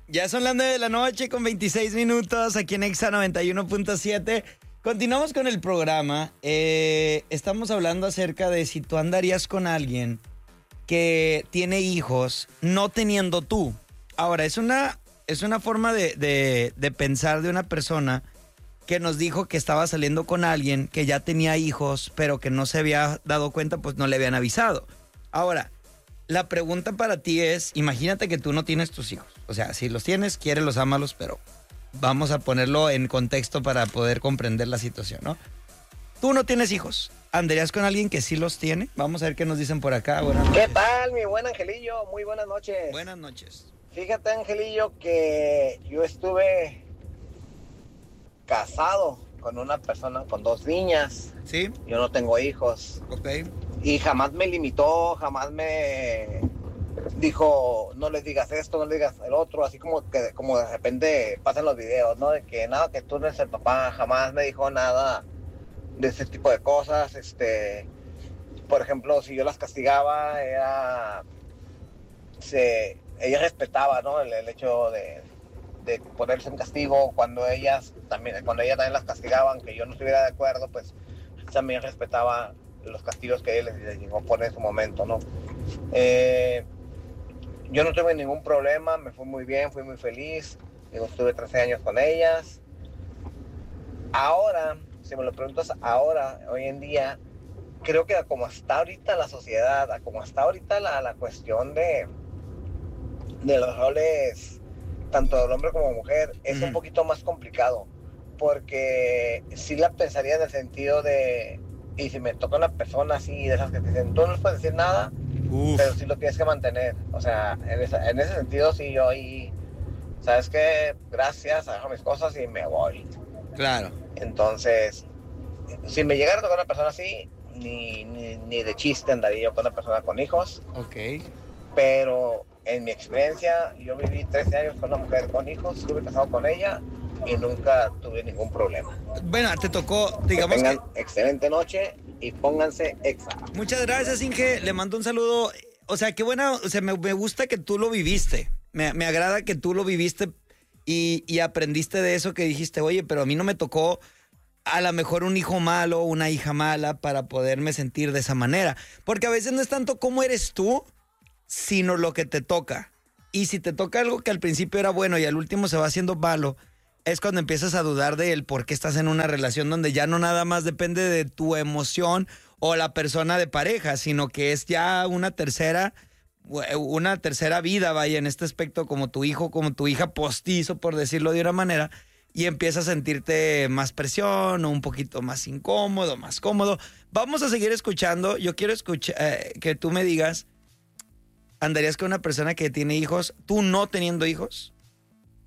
Ya son las 9 de la noche con 26 minutos aquí en Exa 91.7. Continuamos con el programa. Estamos hablando acerca de si tú andarías con alguien que tiene hijos no teniendo tú. Ahora, es una forma de pensar de una persona que nos dijo que estaba saliendo con alguien que ya tenía hijos, pero que no se había dado cuenta, pues no le habían avisado. Ahora, la pregunta para ti es, imagínate que tú no tienes tus hijos. O sea, si los tienes, quiérelos, ámalos, pero vamos a ponerlo en contexto para poder comprender la situación, ¿no? Tú no tienes hijos. ¿Andarías con alguien que sí los tiene? Vamos a ver qué nos dicen por acá. Buenas noches. ¿Qué tal, mi buen Angelillo? Muy buenas noches. Buenas noches. Fíjate, Angelillo, que yo estuve casado con una persona, con 2 niñas. ¿Sí? Yo no tengo hijos. Ok. Y jamás me limitó, jamás me dijo, no les digas esto, no les digas el otro, así como de repente pasan los videos, ¿no? De que nada, que tú no eres el papá, jamás me dijo nada de ese tipo de cosas. Por ejemplo, si yo las castigaba, ella respetaba, ¿no? El hecho de ponerse en castigo cuando ella también las castigaban, que yo no estuviera de acuerdo, pues también respetaba los castigos que ella les llegó a poner en su momento, ¿no? Yo no tuve ningún problema, me fue muy bien, fui muy feliz. Estuve 13 años con ellas. Ahora, si me lo preguntas ahora, hoy en día, creo que como está ahorita la sociedad, como está ahorita la cuestión de los roles, tanto del hombre como mujer, es un poquito más complicado. Porque sí la pensaría en el sentido de, y si me toca una persona así, de esas que te dicen, tú no les puedes decir nada, pero sí lo tienes que mantener. O sea, en ese sentido sí yo ahí, ¿sabes qué? Gracias, agarro mis cosas y me voy. Claro. Entonces, si me llegara a tocar una persona así, ni de chiste andaría yo con una persona con hijos. Ok. Pero en mi experiencia, yo viví 13 años con una mujer con hijos, estuve casado con ella y nunca tuve ningún problema. Bueno, te tocó, digamos que tengan excelente noche y pónganse Exa. Muchas gracias, Inge. Le mando un saludo. O sea, qué buena, o sea, me gusta que tú lo viviste. Me agrada que tú lo viviste y aprendiste de eso que dijiste, oye, pero a mí no me tocó a lo mejor un hijo malo, una hija mala para poderme sentir de esa manera. Porque a veces no es tanto cómo eres tú, sino lo que te toca. Y si te toca algo que al principio era bueno y al último se va haciendo malo, es cuando empiezas a dudar de el por qué estás en una relación donde ya no nada más depende de tu emoción o la persona de pareja, sino que es ya una tercera vida, vaya, en este aspecto, como tu hijo, como tu hija postizo, por decirlo de una manera, y empiezas a sentirte más presión o un poquito más incómodo, más cómodo. Vamos a seguir escuchando. Yo quiero escuchar que tú me digas, ¿andarías con una persona que tiene hijos, tú no teniendo hijos?